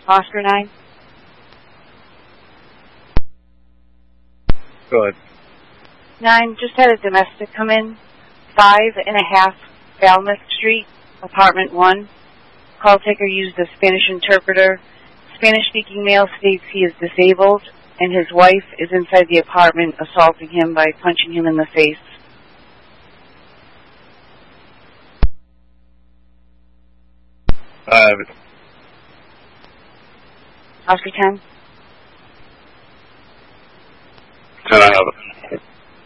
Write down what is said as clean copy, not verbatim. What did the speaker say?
Oscar 9. Go ahead. 9, just had a domestic come in. 5.5 Falmouth Street, apartment 1. Call taker used a Spanish interpreter. Spanish-speaking male states he is disabled, and his wife is inside the apartment assaulting him by punching him in the face. Oscar 10. 10, I have it.